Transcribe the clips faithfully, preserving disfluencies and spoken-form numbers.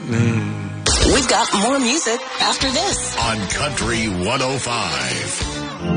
Mm. We've got more music after this on Country one oh five.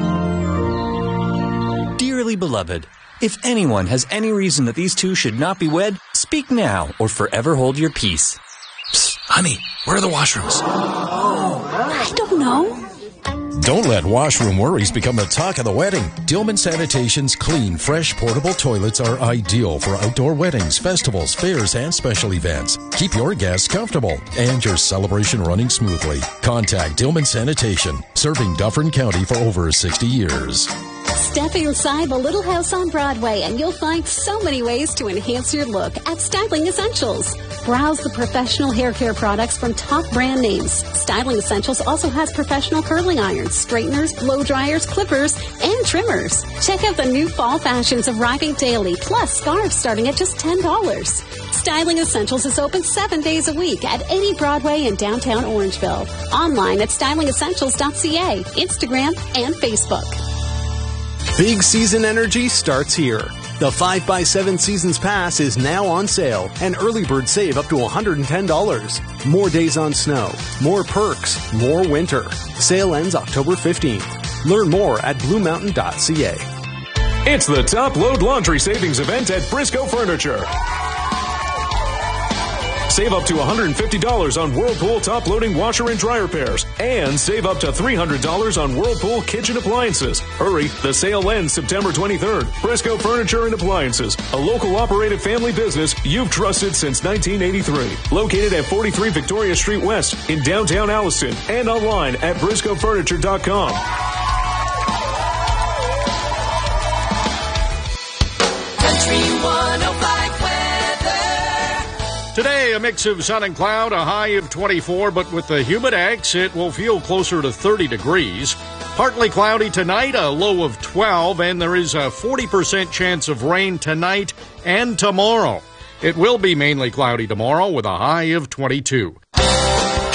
Dearly beloved, if anyone has any reason that these two should not be wed, speak now or forever hold your peace. Psst, honey, where are the washrooms? I don't know. Don't let washroom worries become the talk of the wedding. Dillman Sanitation's clean, fresh, portable toilets are ideal for outdoor weddings, festivals, fairs, and special events. Keep your guests comfortable and your celebration running smoothly. Contact Dillman Sanitation, serving Dufferin County for over sixty years. Step inside the Little House on Broadway and you'll find so many ways to enhance your look at Styling Essentials. Browse the professional hair care products from top brand names. Styling Essentials also has professional curling irons, straighteners, blow dryers, clippers, and trimmers. Check out the new fall fashions arriving daily, plus scarves starting at just ten dollars. Styling Essentials is open seven days a week at eighty Broadway in downtown Orangeville. Online at styling essentials dot c a, Instagram, and Facebook. Big season energy starts here. The five by seven Seasons Pass is now on sale, and early bird save up to one hundred ten dollars. More days on snow, more perks, more winter. Sale ends October fifteenth. Learn more at blue mountain dot c a. It's the Top Load Laundry Savings Event at Briscoe Furniture. Save up to one hundred fifty dollars on Whirlpool top-loading washer and dryer pairs. And save up to three hundred dollars on Whirlpool kitchen appliances. Hurry, the sale ends September twenty-third. Briscoe Furniture and Appliances, a local operated family business you've trusted since nineteen eighty-three. Located at forty-three Victoria Street West in downtown Alliston and online at briscoe furniture dot com. Country one oh five. Today, a mix of sun and cloud, a high of twenty-four, but with the humidex, it will feel closer to thirty degrees. Partly cloudy tonight, a low of twelve, and there is a forty percent chance of rain tonight and tomorrow. It will be mainly cloudy tomorrow with a high of twenty-two.